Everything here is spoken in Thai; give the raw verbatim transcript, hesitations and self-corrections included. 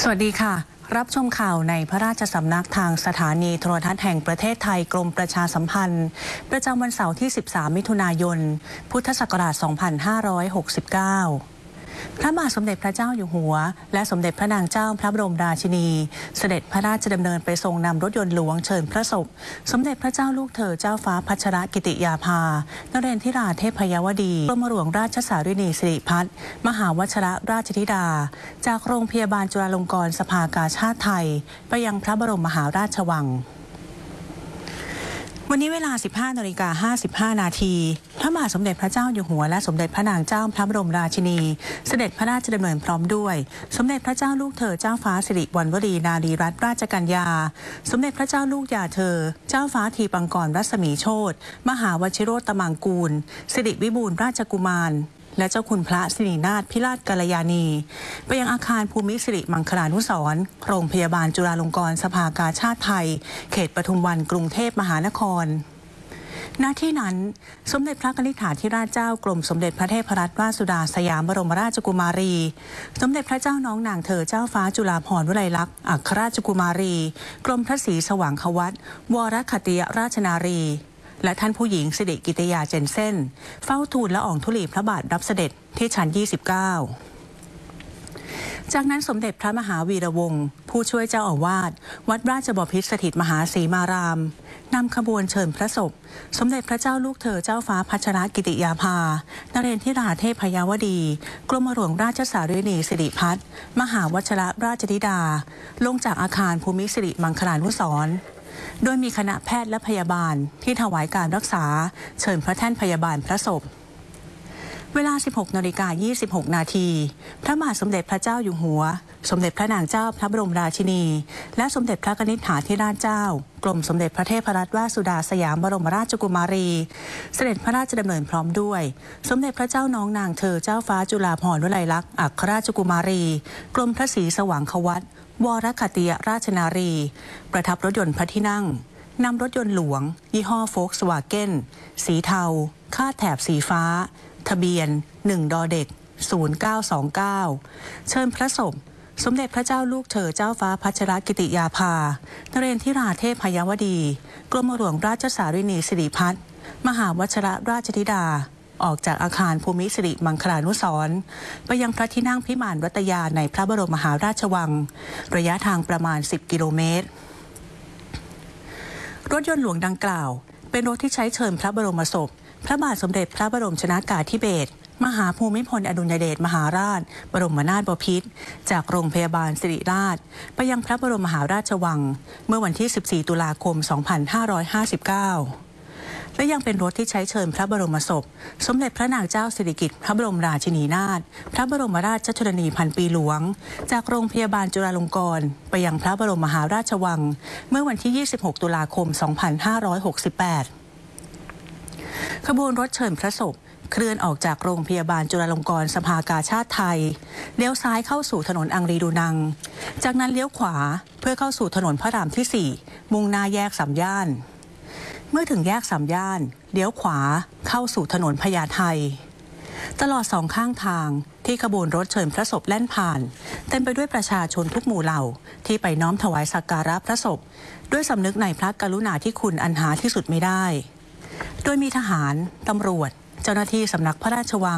สวัสดีค่ะรับชมข่าวในพระราชสำนักทางสถานีโทรทัศน์แห่งประเทศไทยกรมประชาสัมพันธ์ประจำวันเสาร์ที่สิบสามมิถุนายนพุทธศักราชสองพันห้าร้อยหกสิบเก้าพระบาทสมเด็จพระเจ้าอยู่หัวและสมเด็จพระนางเจ้าพระบรมราชินีเสด็จพระราชดำเนินไปทรงนำรถยนต์หลวงเชิญพระศพสมเด็จพระเจ้าลูกเธอเจ้าฟ้าพัชรกิติยาภานเรนทิราเทพยวดีกรมหลวงราชสารินีสิริพัฒน์มหาวชิรราชธิดาจากโรงพยาบาลจุฬาลงกรณ์สภากาชาดไทยไปยังพระบรมมหาราชวังวันนี้เวลา สิบห้านาฬิกาห้าสิบห้า นาทีพระบาทสมเด็จพระเจ้าอยู่หัวและสมเด็จพระนางเจ้าพระบรมราชินีเสด็จพระราชดำเนินพร้อมด้วยสมเด็จพระเจ้าลูกเธอเจ้าฟ้าสิริวัณวรีนารีรัตนราชกัญญาสมเด็จพระเจ้าลูกยาเธอเจ้าฟ้าทีปังกรรัศมีโชติมหาวชิโรตมังกูลสิริวิบูลย์ราชกุมารและเจ้าคุณพระสิรินาถพิราชกัลยาณีไปยังอาคารภูมิสิริมังคลานุสรณ์โรงพยาบาลจุฬาลงกรณ์สภากาชาดไทยเขตปทุมวันกรุงเทพมหานครณที่นั้นสมเด็จพระกนิษฐาธิราชเจ้ากรมสมเด็จพระเทพรัตนราชสุดาสยามบรมราชกุมารีสมเด็จพระเจ้าน้องนางเธอเจ้าฟ้าจุฬาภรณ์วลัยลักษณ์อัครราชกุมารีกรมพระศรีสว่างควัตวรคติยราชนารีและท่านผู้หญิงสิริกิติยาเจนเซ่นเฝ้าทูลละอองธุลีพระบาทรับเสด็จที่ชั้นยี่สิบเก้าจากนั้นสมเด็จพระมหาวีระวงศ์ผู้ช่วยเจ้าอาวาสวัดราชบพิตรสถิตมหาสีมารามนำขบวนเชิญพระศพสมเด็จพระเจ้าลูกเธอเจ้าฟ้าพัชรกิติยาภานเรนทิราเทพยวดีกรมหลวงราชสารินีสิริพัฒน์มหาวชิรราชธิดาลงจากอาคารภูมิสิริมังคลานุสรณ์โดยมีคณะแพทย์และพยาบาลที่ถวายการรักษาเชิญพระแท่นพยาบาลพระศพเวลา สิบหกนาฬิกายี่สิบหก นาทีพระบาทสมเด็จพระเจ้าอยู่หัวสมเด็จพระนางเจ้าพระบรมราชินีและสมเด็จพระกนิษฐาธิราชเจ้ากรมสมเด็จพระเทพรัตนราชสุดาสยามบรมราชกุมารีเสด็จพระราชดำเนินพร้อมด้วยสมเด็จพระเจ้าน้องนางเธอเจ้าฟ้าจุฬาภรณ์วลัยลักษณ์อัครราชกุมารีกรมพระศรีสว่างควัตวรคติยราชนารีประทับรถยนต์พระที่นั่งนำรถยนต์หลวงยี่ห้อโฟล์คสวาเก้นสีเทาคาดแถบสีฟ้าทะเบียนหนึ่งดอเด็กศูนย์เก้าสองเก้าเชิญพระศพสมเด็จพระเจ้าลูกเธอเจ้าฟ้าพัชรกิติยาภานเรนทิราเทพยวดีกรมหลวงราชสารินีสิริพัฒน์มหาวชิรราชธิดาออกจากอาคารภูมิสิริมังคลานุสรณ์ไปยังพระที่นั่งพิมานรัตยาในพระบรมมหาราชวังระยะทางประมาณสิบกิโลเมตรรถยนต์หลวงดังกล่าวเป็นรถที่ใช้เชิญพระบรมศพพระบาทสมเด็จพระบรมชนกาธิเบศรมหาภูมิพลอดุลยเดชมหาราชบรมนาถบพิตรจากโรงพยาบาลสิริราชไปยังพระบรมมหาราชวังเมื่อวันที่สิบสี่ตุลาคมสองพันห้าร้อยห้าสิบเก้าและยังเป็นรถที่ใช้เชิญพระบรมศพสมเด็จพระนางเจ้าสิริกิติ์พระบรมราชินีนาถพระบรมราชชนนีพันปีหลวงจากโรงพยาบาลจุฬาลงกรณ์ไปยังพระบรมมหาราชวังเมื่อวันที่ยี่สิบหกตุลาคมสองพันห้าร้อยหกสิบแปดขบวนรถเชิญพระศพเคลื่อนออกจากโรงพยาบาลจุฬาลงกรณ์สภากาชาดไทยเลี้ยวซ้ายเข้าสู่ถนนอังรีดูนังจากนั้นเลี้ยวขวาเพื่อเข้าสู่ถนนพระรามที่สี่มุ่งหน้าแยกสามย่านเมื่อถึงแยกสามย่านเลี้ยวขวาเข้าสู่ถนนพญาไทตลอดสองข้างทางที่ขบวนรถเชิญพระศพแล่นผ่านเต็มไปด้วยประชาชนทุกหมู่เหล่าที่ไปน้อมถวายสักการะพระศพด้วยสำนึกในพระกรุณาธิคุณอันหาที่สุดไม่ได้โดยมีทหารตำรวจเจ้าหน้าที่สำนักพระราชวัง